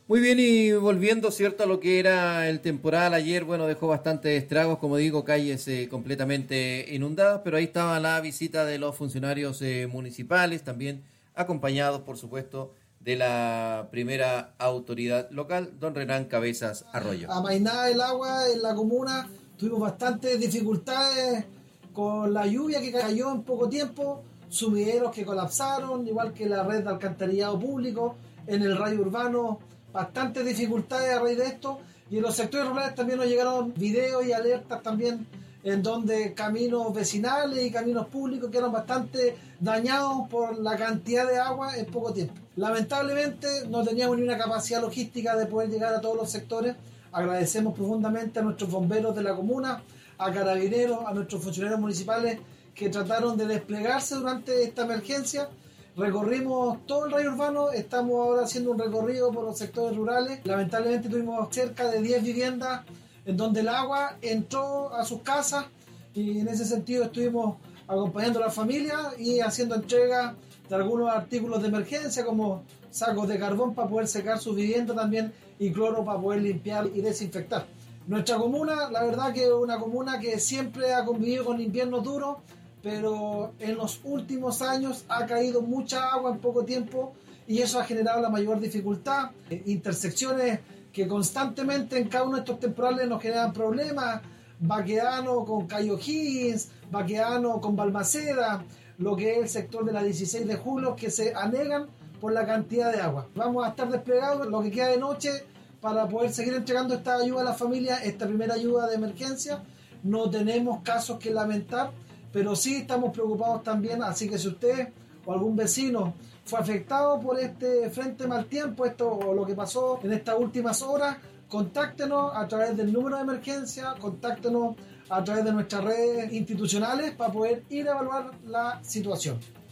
Muy bien, y volviendo, ¿cierto?, a lo que era el temporal ayer, bueno, dejó bastantes estragos, como digo, calles completamente inundadas, pero ahí estaba la visita de los funcionarios municipales, también acompañados, por supuesto, de la primera autoridad local, don Renán Cabezas Arroyo. Amainada el agua en la comuna, tuvimos bastantes dificultades con la lluvia que cayó en poco tiempo, sumideros que colapsaron, igual que la red de alcantarillado público, en el radio urbano, bastantes dificultades a raíz de esto, y en los sectores rurales también nos llegaron videos y alertas también en donde caminos vecinales y caminos públicos quedaron bastante dañados por la cantidad de agua en poco tiempo. Lamentablemente no teníamos ni una capacidad logística de poder llegar a todos los sectores. Agradecemos profundamente a nuestros bomberos de la comuna, a carabineros, a nuestros funcionarios municipales que trataron de desplegarse durante esta emergencia. Recorrimos todo el radio urbano, estamos ahora haciendo un recorrido por los sectores rurales. Lamentablemente tuvimos cerca de 10 viviendas en donde el agua entró a sus casas, y en ese sentido estuvimos acompañando a la familia y haciendo entrega de algunos artículos de emergencia como sacos de carbón para poder secar sus viviendas también, y cloro para poder limpiar y desinfectar. Nuestra comuna, la verdad que es una comuna que siempre ha convivido con inviernos duros, pero en los últimos años ha caído mucha agua en poco tiempo y eso ha generado la mayor dificultad. Intersecciones que constantemente en cada uno de estos temporales nos generan problemas. Baquedano con Cayo Higgins, Baquedano con Balmaceda, lo que es el sector de la 16 de julio, que se anegan por la cantidad de agua. Vamos a estar desplegados lo que queda de noche para poder seguir entregando esta ayuda a la familia, esta primera ayuda de emergencia. No tenemos casos que lamentar, pero sí estamos preocupados también, así que si usted o algún vecino fue afectado por este frente mal tiempo, esto o lo que pasó en estas últimas horas, contáctenos a través del número de emergencia, contáctenos a través de nuestras redes institucionales para poder ir a evaluar la situación.